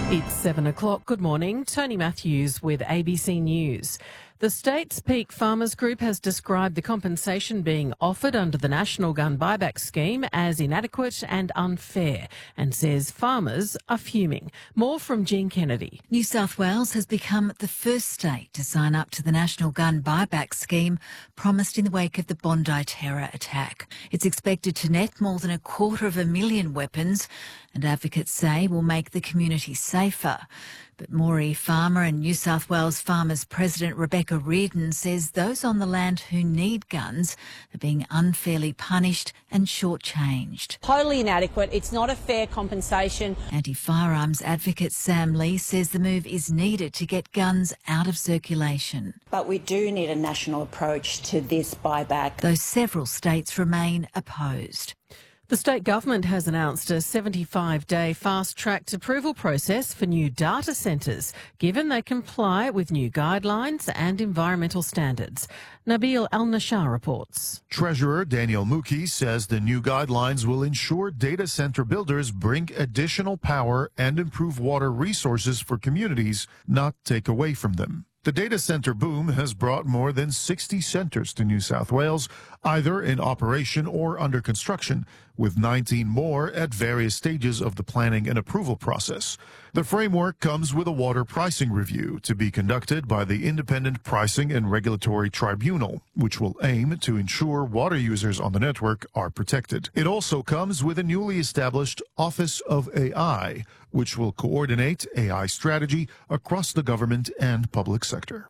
It's 7 o'clock. Good morning. Tony Matthews with ABC News. The state's Peak Farmers Group has described the compensation being offered under the National Gun Buyback Scheme as inadequate and unfair and says farmers are fuming. More from Jean Kennedy. New South Wales has become the first state to sign up to the National Gun Buyback Scheme promised in the wake of the Bondi terror attack. It's expected to net more than 250,000 weapons and advocates say will make the community safer. But Moree farmer and New South Wales Farmers President Rebecca Reardon says those on the land who need guns are being unfairly punished and shortchanged. Totally inadequate. It's not a fair compensation. Anti-firearms advocate Sam Lee says the move is needed to get guns out of circulation. But we do need a national approach to this buyback. Though several states remain opposed. The state government has announced a 75-day fast-tracked approval process for new data centres, given they comply with new guidelines and environmental standards. Nabil Al-Nashar reports. Treasurer Daniel Mookie says the new guidelines will ensure data centre builders bring additional power and improve water resources for communities, not take away from them. The data centre boom has brought more than 60 centres to New South Wales, either in operation or under construction, with 19 more at various stages of the planning and approval process. The framework comes with a water pricing review to be conducted by the Independent Pricing and Regulatory Tribunal, which will aim to ensure water users on the network are protected. It also comes with a newly established Office of AI, which will coordinate AI strategy across the government and public sector.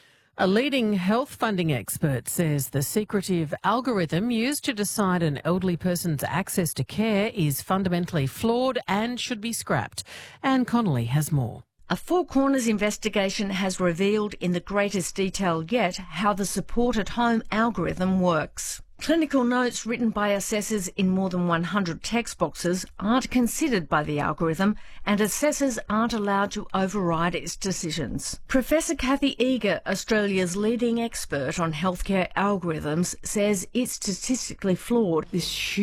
A leading health funding expert says the secretive algorithm used to decide an elderly person's access to care is fundamentally flawed and should be scrapped. Anne Connolly has more. A Four Corners investigation has revealed in the greatest detail yet how the Support at Home algorithm works. Clinical notes written by assessors in more than 100 text boxes aren't considered by the algorithm, and assessors aren't allowed to override its decisions. Professor Kathy Eager, Australia's leading expert on healthcare algorithms, says it's statistically flawed. This